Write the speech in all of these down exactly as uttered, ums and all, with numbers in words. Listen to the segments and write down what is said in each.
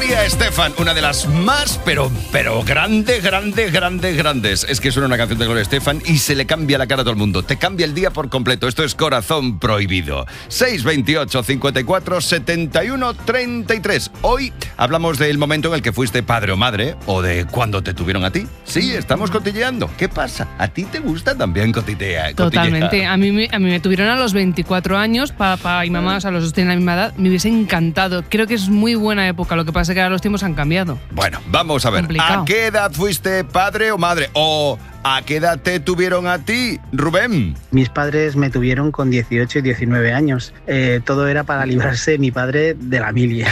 Gloria Estefan, una de las más, pero, pero grandes, grandes, grandes, grandes. Es que suena una canción de Gloria Estefan y se le cambia la cara a todo el mundo. Te cambia el día por completo. Esto es Corazón Prohibido. seis veintiocho, cincuenta y cuatro, setenta y uno, treinta y tres. Hoy hablamos del momento en el que fuiste padre o madre, o de cuando te tuvieron a ti. Sí, estamos cotilleando. ¿Qué pasa? ¿A ti te gusta también cotillear? Totalmente. A mí, me, a mí me tuvieron a los veinticuatro años, papá y mamá, o sea, los dos tienen la misma edad. Me hubiese encantado. Creo que es muy buena época. Lo que pasa es que ahora los tiempos han cambiado. Bueno, vamos a ver. Complicado. ¿A qué edad fuiste padre o madre? ¿O a qué edad te tuvieron a ti, Rubén? Mis padres me tuvieron con dieciocho y diecinueve años. Eh, todo era para librarse de mi padre de la milia.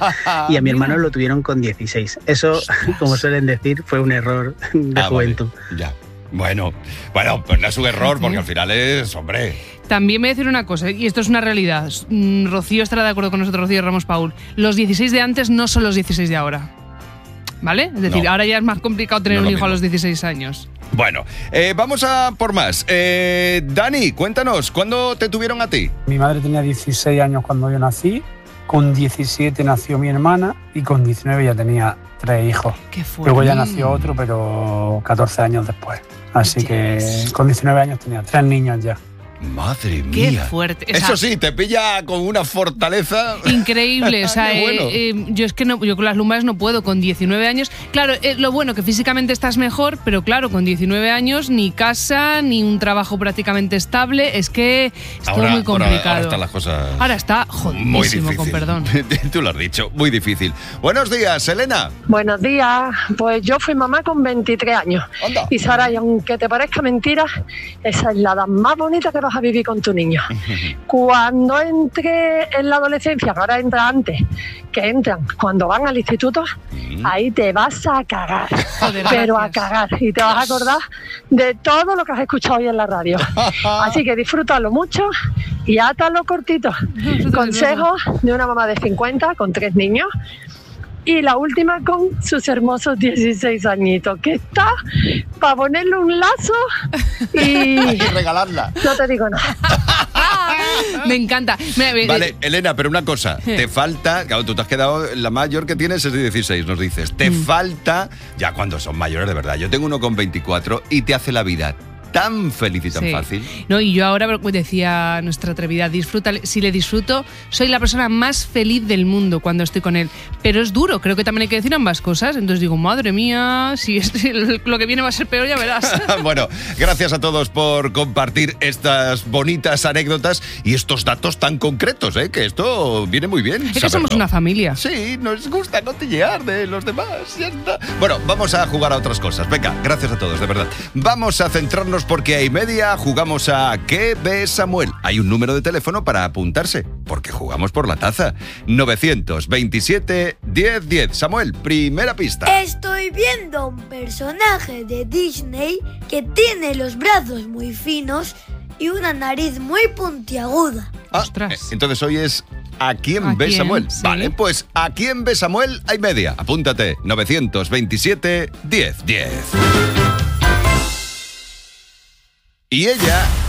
Y a mi hermano lo tuvieron con dieciséis. Eso, como suelen decir, fue un error de ah, juventud. Vale. Ya. Bueno, bueno, pues no es un error, porque al final es, hombre... También voy a decir una cosa, y esto es una realidad. Rocío estará de acuerdo con nosotros, Rocío Ramos Paul. Los dieciséis de antes no son los dieciséis de ahora. ¿Vale? Es decir, no. Ahora ya es más complicado tener no un hijo mismo. A los dieciséis años. Bueno, eh, vamos a por más. Eh, Dani, cuéntanos, ¿cuándo te tuvieron a ti? Mi madre tenía dieciséis años cuando yo nací, con diecisiete nació mi hermana y con diecinueve ya tenía tres hijos. Qué fuerte. Luego ya nació otro, pero catorce años después. Así que con diecinueve años tenía tres niños ya. Madre mía. Qué fuerte. O sea, eso sí, te pilla con una fortaleza. Increíble. O sea, bueno. eh, eh, yo es que no, yo con las lumbares no puedo. Con diecinueve años, claro, eh, lo bueno que físicamente estás mejor, pero claro, con diecinueve años ni casa, ni un trabajo prácticamente estable. Es que es ahora, todo muy complicado. Ahora, ahora están las cosas. Ahora está jodidísimo, con perdón. Tú lo has dicho, muy difícil. Buenos días, Elena. Buenos días. Pues yo fui mamá con veintitrés años. Anda. Y Sara, y aunque te parezca mentira, esa es la edad más bonita que vas a vivir con tu niño. Cuando entre en la adolescencia, que ahora entra antes, que entran cuando van al instituto, mm. ahí te vas a cagar. Joder, pero gracias. A cagar. Y te vas a acordar de todo lo que has escuchado hoy en la radio. Así que disfrútalo mucho y átalo cortito. Consejos de una mamá de cincuenta con tres niños. Y la última con sus hermosos dieciséis añitos, que está para ponerle un lazo y... y regalarla. No te digo nada. Me encanta. Mira, vale, Elena, pero una cosa. Te falta, claro, tú te has quedado, la mayor que tienes es de dieciséis, nos dices. Te mm. falta, ya cuando son mayores de verdad. Yo tengo uno con veinticuatro y te hace la vida tan feliz y tan sí. fácil. No, y yo ahora decía nuestra atrevida, disfruta, si le disfruto, soy la persona más feliz del mundo cuando estoy con él. Pero es duro, creo que también hay que decir ambas cosas. Entonces digo, madre mía, si es, lo que viene va a ser peor, ya verás. Bueno, gracias a todos por compartir estas bonitas anécdotas y estos datos tan concretos, ¿eh? Que esto viene muy bien. Es que saberlo. Somos una familia. Sí, nos gusta cotillear de los demás. Ya está. Bueno, vamos a jugar a otras cosas. Venga, gracias a todos, de verdad. Vamos a centrarnos porque a y media jugamos a ¿Qué ve Samuel? Hay un número de teléfono para apuntarse, porque jugamos por la taza. novecientos veintisiete, diez diez. Samuel, primera pista. Estoy viendo un personaje de Disney que tiene los brazos muy finos y una nariz muy puntiaguda. Ah, Ostras. Entonces hoy es ¿A quién ¿A ve quién? Samuel? Sí. Vale, pues ¿a quién ve Samuel? Hay media. Apúntate. novecientos veintisiete, diez diez. Y ella